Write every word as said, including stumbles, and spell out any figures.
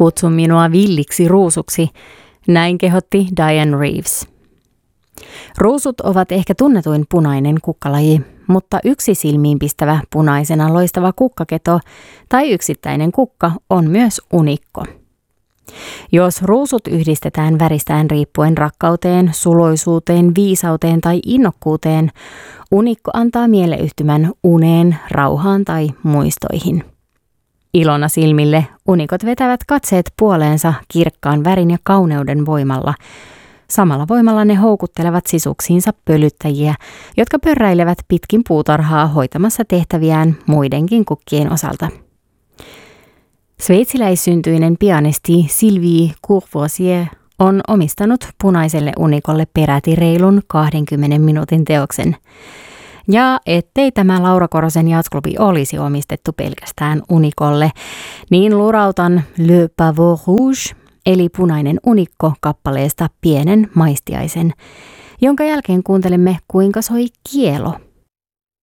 Kutsu minua villiksi ruusuksi, näin kehotti Diane Reeves. Ruusut ovat ehkä tunnetuin punainen kukkalaji, mutta yksi silmiinpistävä punaisena loistava kukkaketo tai yksittäinen kukka on myös unikko. Jos ruusut yhdistetään väristään riippuen rakkauteen, suloisuuteen, viisauteen tai innokkuuteen, unikko antaa mieleyhtymän uneen, rauhaan tai muistoihin. Ilona silmille unikot vetävät katseet puoleensa kirkkaan värin ja kauneuden voimalla. Samalla voimalla ne houkuttelevat sisuksiinsa pölyttäjiä, jotka pörräilevät pitkin puutarhaa hoitamassa tehtäviään muidenkin kukkien osalta. Sveitsiläissyntyinen pianisti Sylvie Courvoisier on omistanut punaiselle unikolle peräti reilun kahdenkymmenen minuutin teoksen. Ja ettei tämä Laura Korosen jazzklubi olisi omistettu pelkästään unikolle, niin lurautan Le Pavot Rouge, eli punainen unikko kappaleesta pienen maistiaisen, jonka jälkeen kuuntelemme kuinka soi kielo.